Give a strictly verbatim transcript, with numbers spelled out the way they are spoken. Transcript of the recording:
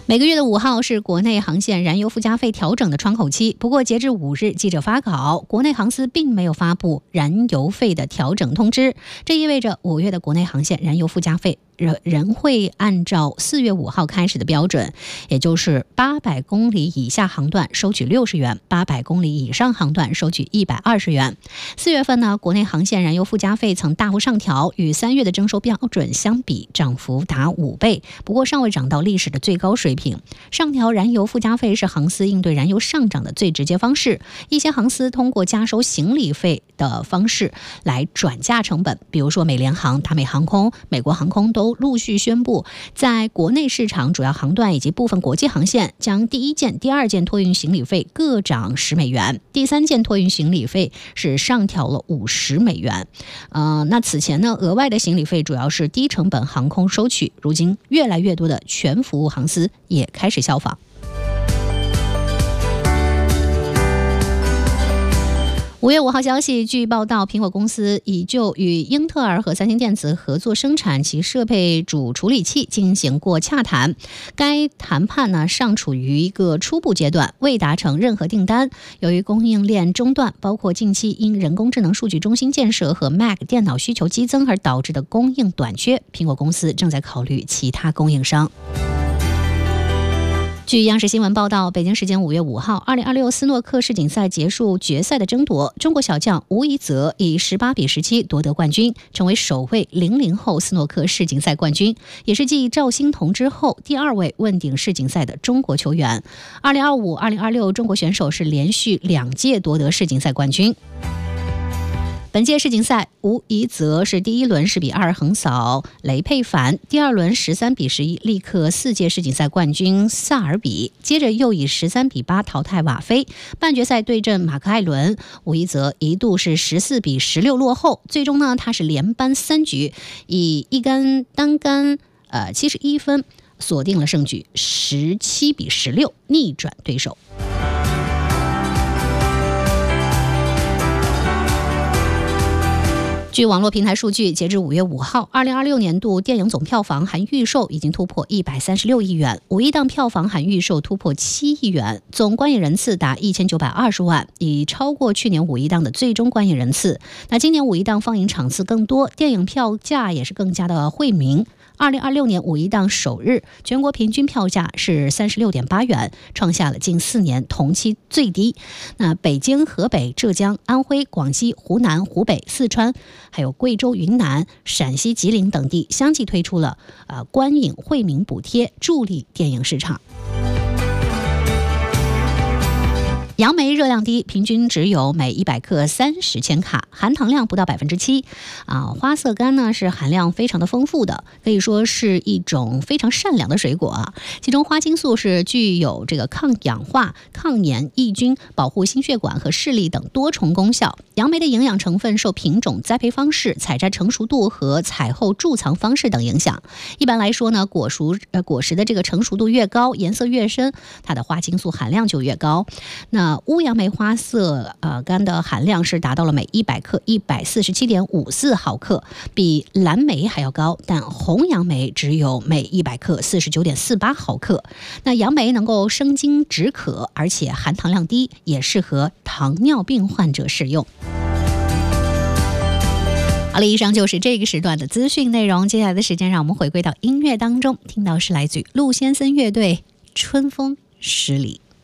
每个月的五号是国内航线燃油附加费调整的窗口期，不过截至五日，记者发稿，国内航司并没有发布燃油费的调整通知，这意味着五月的国内航线燃油附加费仍会按照四月五号开始的标准，也就是八百公里以下航段收取六十元，八百公里以上航段收取一百二十元。四月份呢，国内航线燃油附加费曾大幅上调，与三月的征收标准相比，涨幅达五倍，不过尚未涨到历史的最高水平。上调燃油附加费是航司应对燃油上涨的最直接方式，一些航司通过加收行李费的方式来转嫁成本，比如说美联航、达美航空、美国航空都陆续宣布，在国内市场主要航段以及部分国际航线将第一件、第二件托运行李费各涨十美元，第三件托运行李费是上调了五十美元。呃，那此前呢，额外的行李费主要是低成本航空收取，如今越来越多的全服务航司也开始效仿。五月五号消息，据报道，苹果公司已就与英特尔和三星电子合作生产其设备主处理器进行过洽谈，该谈判呢尚处于一个初步阶段，未达成任何订单。由于供应链中断，包括近期因人工智能数据中心建设和 Mac 电脑需求激增而导致的供应短缺，苹果公司正在考虑其他供应商。据央视新闻报道，北京时间五月五号，二零二六斯诺克世锦赛结束决赛的争夺，中国小将吴怡泽以十八比十七夺得冠军，成为首位零零后斯诺克世锦赛冠军，也是继赵欣彤之后第二位问鼎世锦赛的中国球员。二零二五、二零二六中国选手是连续两届夺得世锦赛冠军。本届世锦赛，吴怡泽是第一轮十比二横扫雷佩凡，第二轮十三比十一力克四届世锦赛冠军萨尔比，接着又以十三比八淘汰瓦菲。半决赛对阵马克艾伦，吴怡泽一度是十四比十六落后，最终呢他是连扳三局，以一杆单杆呃七十一分锁定了胜局，十七比十六逆转对手。据网络平台数据，截至五月五号，二零二六年度电影总票房含预售已经突破一百三十六亿元，五一档票房含预售突破七亿元，总观影人次达一千九百二十万，已超过去年五一档的最终观影人次。那今年五一档放映场次更多，电影票价也是更加的惠民。二零二六年五一档首日，全国平均票价是三十六点八元，创下了近四年同期最低。那北京、河北、浙江、安徽、广西、湖南、湖北、四川，还有贵州、云南、陕西、吉林等地相继推出了呃观影惠民补贴，助力电影市场。杨梅热量低，平均只有每一百克三十千卡，含糖量不到百分之七。啊，花色柑呢是含量非常的丰富的，可以说是一种非常善良的水果啊。其中花青素是具有这个抗氧化、抗炎、抑菌、保护心血管和视力等多重功效。杨梅的营养成分受品种、栽培方式、采摘成熟度和采后贮藏方式等影响。一般来说呢，果熟呃果实的这个成熟度越高，颜色越深，它的花青素含量就越高。那那乌杨梅花色呃柑的含量是达到了每一百克一百四十七点五四毫克，比蓝莓还要高，但红杨梅只有每一百克四十九点四八毫克。那杨梅能够生津止渴，而且含糖量低，也适合糖尿病患者食用。好了，以上就是这个时段的资讯内容。接下来的时间，让我们回归到音乐当中，听到是来自于陆先森乐队《春风十里》。